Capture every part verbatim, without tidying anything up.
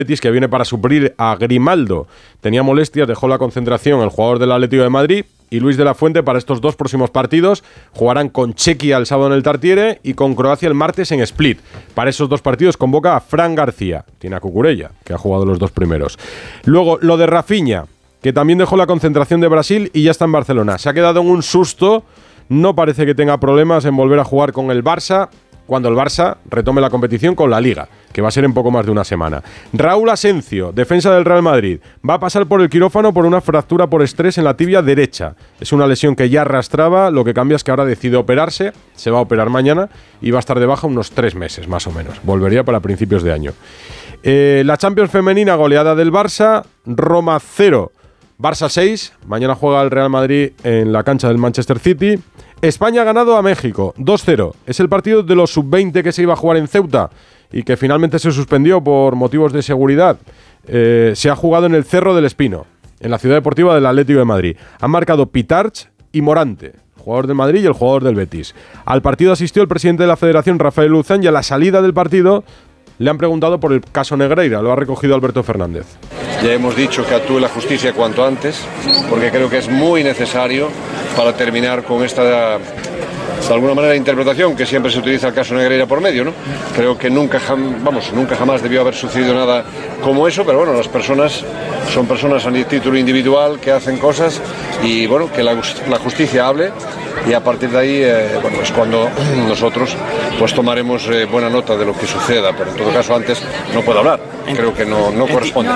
Betis, que viene para suplir a Grimaldo. Tenía molestias, dejó la concentración el jugador del Atlético de Madrid. Y Luis de la Fuente, para estos dos próximos partidos, jugarán con Chequia el sábado en el Tartiere y con Croacia el martes en Split. Para esos dos partidos convoca a Fran García. Tiene a Cucurella, que ha jugado los dos primeros. Luego, lo de Rafinha, que también dejó la concentración de Brasil y ya está en Barcelona. Se ha quedado en un susto, no parece que tenga problemas en volver a jugar con el Barça, cuando el Barça retome la competición con la Liga, que va a ser en poco más de una semana. Raúl Asencio, defensa del Real Madrid, va a pasar por el quirófano por una fractura por estrés en la tibia derecha. Es una lesión que ya arrastraba, lo que cambia es que ahora decide operarse, se va a operar mañana y va a estar de baja unos tres meses más o menos. Volvería para principios de año. Eh, la Champions femenina, goleada del Barça, Roma cero, Barça seis, mañana juega el Real Madrid en la cancha del Manchester City. España ha ganado a México, dos cero. Es el partido de los sub veinte que se iba a jugar en Ceuta y que finalmente se suspendió por motivos de seguridad. Eh, se ha jugado en el Cerro del Espino, en la ciudad deportiva del Atlético de Madrid. Han marcado Pitarch y Morante, el jugador del Madrid y el jugador del Betis. Al partido asistió el presidente de la Federación, Rafael Luzán, y a la salida del partido le han preguntado por el caso Negreira. Lo ha recogido Alberto Fernández. Ya hemos dicho que actúe la justicia cuanto antes, porque creo que es muy necesario para terminar con esta, de alguna manera, interpretación que siempre se utiliza el caso Negreira por medio, ¿no? Creo que nunca, jam, vamos, nunca jamás debió haber sucedido nada como eso, pero bueno, las personas son personas a título individual que hacen cosas y bueno, que la, la justicia hable. Y a partir de ahí, eh, bueno, es cuando nosotros pues tomaremos eh, buena nota de lo que suceda, pero en todo caso antes no puedo hablar, creo que no, no corresponde.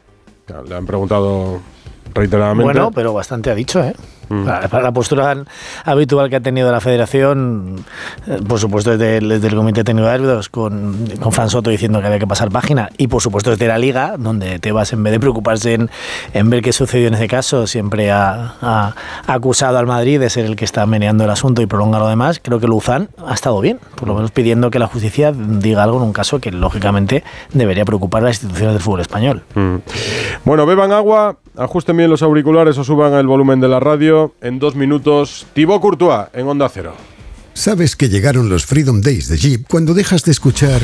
Le han preguntado reiteradamente. Bueno, pero bastante ha dicho, ¿eh? Mm. Para la postura habitual que ha tenido la Federación, por supuesto desde, desde el Comité Técnico de Árbitros, con, con Fran Soto diciendo que había que pasar página, y por supuesto desde la Liga, donde Tebas, en vez de preocuparse en, en ver qué sucedió en ese caso, siempre ha, ha, ha acusado al Madrid de ser el que está meneando el asunto y prolonga lo demás. Creo que Luzán ha estado bien, por lo menos pidiendo que la justicia diga algo en un caso que lógicamente debería preocupar a las instituciones del fútbol español. Mm. Bueno, beban agua, ajusten bien los auriculares o suban el volumen de la radio. En dos minutos, Thibaut Courtois en Onda Cero. Sabes que llegaron los Freedom Days de Jeep cuando dejas de escuchar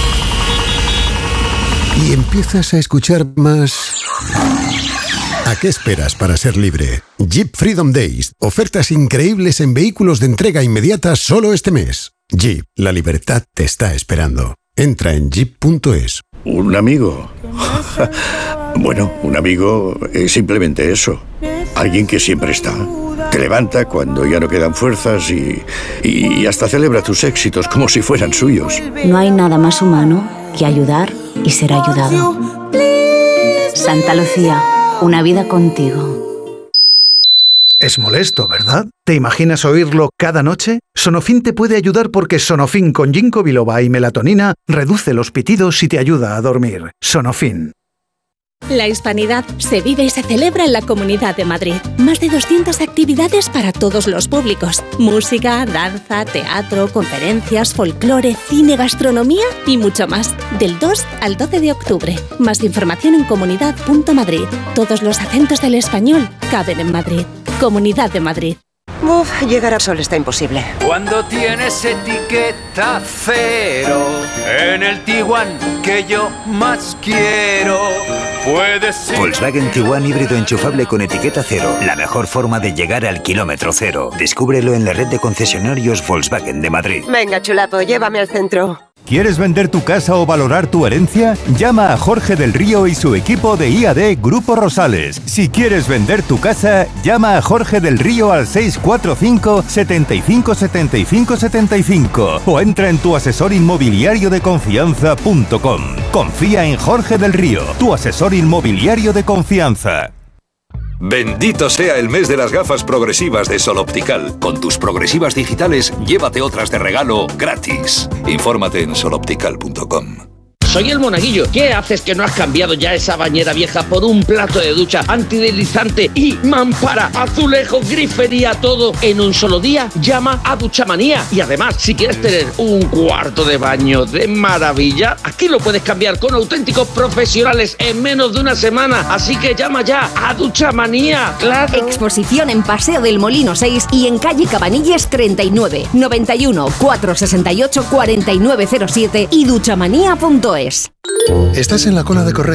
y empiezas a escuchar más. ¿A qué esperas para ser libre? Jeep Freedom Days. Ofertas increíbles en vehículos de entrega inmediata solo este mes. Jeep, la libertad te está esperando. Entra en jeep punto es. ¿Un amigo? Bueno, un amigo es simplemente eso. Alguien que siempre está. Te levanta cuando ya no quedan fuerzas y, y hasta celebra tus éxitos como si fueran suyos. No hay nada más humano que ayudar y ser ayudado. Santa Lucía, una vida contigo. Es molesto, ¿verdad? ¿Te imaginas oírlo cada noche? Sonofin te puede ayudar porque Sonofin con ginkgo biloba y melatonina reduce los pitidos y te ayuda a dormir. Sonofin. La hispanidad se vive y se celebra en la Comunidad de Madrid. Más de doscientas actividades para todos los públicos. Música, danza, teatro, conferencias, folclore, cine, gastronomía y mucho más. Del dos al doce de octubre. Más información en comunidad punto madrid. Todos los acentos del español caben en Madrid. Comunidad de Madrid. Uf, llegar a Sol está imposible. Cuando tienes etiqueta cero en el Tiguan que yo más quiero, puedes ser... Volkswagen Tiguan híbrido enchufable con etiqueta cero. La mejor forma de llegar al kilómetro cero. Descúbrelo en la red de concesionarios Volkswagen de Madrid. Venga, chulapo, llévame al centro. ¿Quieres vender tu casa o valorar tu herencia? Llama a Jorge del Río y su equipo de I A D Grupo Rosales. Si quieres vender tu casa, llama a Jorge del Río al seis cuatro cinco, setenta y cinco, setenta y cinco, setenta y cinco o entra en tu asesor inmobiliario de confianza punto com. Confía en Jorge del Río, tu asesor inmobiliario de confianza. Bendito sea el mes de las gafas progresivas de Sol Optical. Con tus progresivas digitales, llévate otras de regalo gratis. Infórmate en sol optical punto com. Soy el Monaguillo. ¿Qué haces que no has cambiado ya esa bañera vieja por un plato de ducha antideslizante y mampara, azulejo, grifería, todo en un solo día? Llama a Duchamanía. Y además, si quieres tener un cuarto de baño de maravilla, aquí lo puedes cambiar con auténticos profesionales en menos de una semana. Así que llama ya a Duchamanía. ¡Claro! Exposición en Paseo del Molino seis y en calle Cabanilles treinta y nueve, noventa y uno, cuatrocientos sesenta y ocho, cuarenta y nueve cero siete y duchamanía punto es. Estás en la cola de correo